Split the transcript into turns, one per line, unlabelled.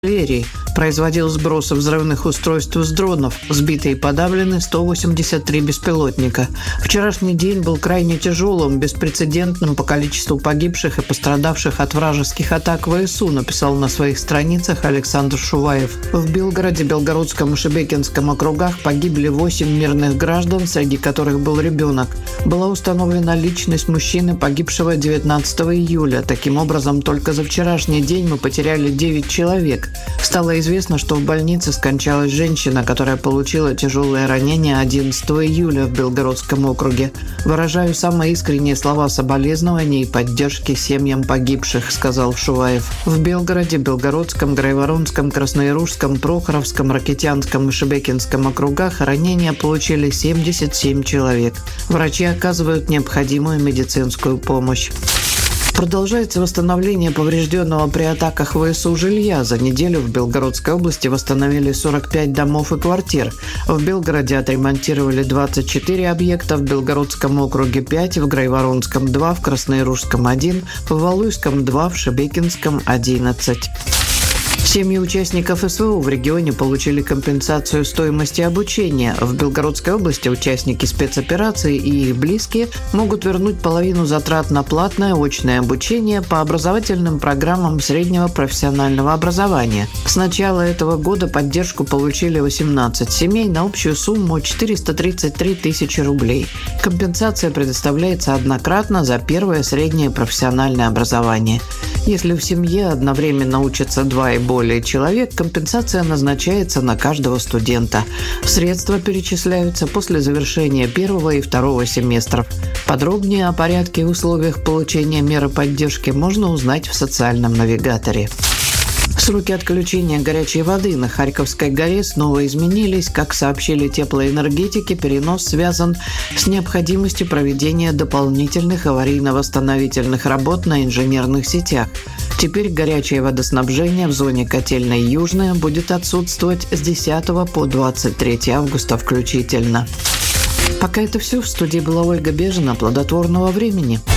артиллерии, производил сбросы взрывных устройств с дронов, сбиты и подавлены 183 беспилотника. Вчерашний день был крайне тяжелым, беспрецедентным по количеству погибших и пострадавших от вражеских атак ВСУ, написал на своих страницах Александр Шуваев. В Белгороде, Белгородском и Шебекинском округах погибли 8 мирных граждан, среди которых был ребенок. Была установлена личность мужчины, погибшего 19 июля. Таким образом, только за вчерашний день мы потеряли 9 человек. Стало известно, что в больнице скончалась женщина, которая получила тяжелое ранение 11 июля в Белгородском округе. «Выражаю самые искренние слова соболезнования и поддержки семьям погибших», — сказал Шуваев. В Белгороде, Белгородском, Грайворонском, Красноярушском, Прохоровском, Ракитянском и Шебекинском округах ранения получили 77 человек. Врачи оказывают необходимую медицинскую помощь. Продолжается восстановление поврежденного при атаках ВСУ жилья. За неделю в Белгородской области восстановили 45 домов и квартир. В Белгороде отремонтировали 24 объекта, в Белгородском округе 5, в Грайворонском 2, в Красноярушском 1, в Валуйском 2, в Шебекинском 11. Семьи участников СВО в регионе получили компенсацию стоимости обучения. В Белгородской области участники спецоперации и их близкие могут вернуть половину затрат на платное очное обучение по образовательным программам среднего профессионального образования. С начала этого года поддержку получили 18 семей на общую сумму 433 тысячи рублей. Компенсация предоставляется однократно за первое среднее профессиональное образование. Если в семье одновременно учатся 2 и более человек, компенсация назначается на каждого студента. Средства перечисляются после завершения первого и второго семестров. Подробнее о порядке и условиях получения меры поддержки можно узнать в социальном навигаторе. Сроки отключения горячей воды на Харьковской горе снова изменились. Как сообщили теплоэнергетики, перенос связан с необходимостью проведения дополнительных аварийно-восстановительных работ на инженерных сетях. Теперь горячее водоснабжение в зоне котельной Южная будет отсутствовать с 10 по 23 августа включительно. Пока это все. В студии была Ольга Бежина. Плодотворного времени.